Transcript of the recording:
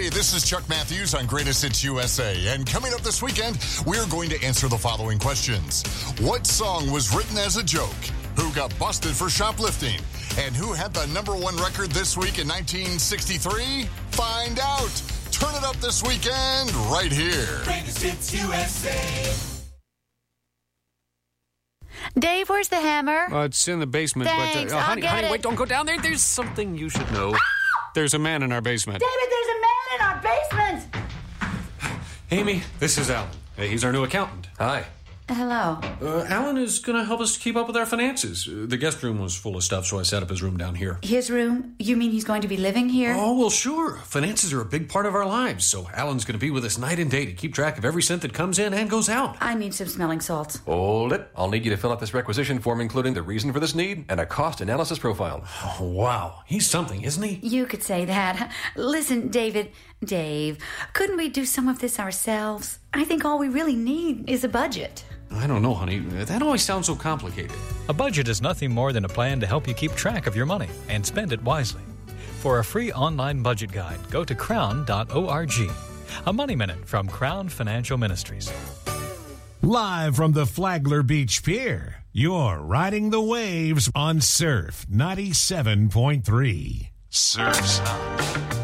Hey, this is Chuck Matthews on Greatest Hits USA. And coming up this weekend, we're going to answer the following questions. What song was written as a joke? Who got busted for shoplifting? And who had the #1 record this week in 1963? Find out. Turn it up this weekend right here. Greatest Hits USA. Dave, where's the hammer? It's in the basement. Thanks, but I'll get honey, it. wait, don't go down there. There's something you should know. There's a man in our basement. David, there's a man in our basement. Amy, this is Alan. He's our new accountant. Hi. Hello. Alan is going to help us keep up with our finances. The guest room was full of stuff, so I set up his room down here. His room? You mean he's going to be living here? Oh, well, sure. Finances are a big part of our lives, so Alan's going to be with us night and day to keep track of every cent that comes in and goes out. I need some smelling salts. Hold it. I'll need you to fill out this requisition form, including the reason for this need and a cost analysis profile. Oh, wow. He's something, isn't he? You could say that. Listen, Dave, couldn't we do some of this ourselves? I think all we really need is a budget. I don't know, honey. That always sounds so complicated. A budget is nothing more than a plan to help you keep track of your money and spend it wisely. For a free online budget guide, go to crown.org. A Money Minute from Crown Financial Ministries. Live from the Flagler Beach Pier, you're riding the waves on Surf 97.3. Surf's Up.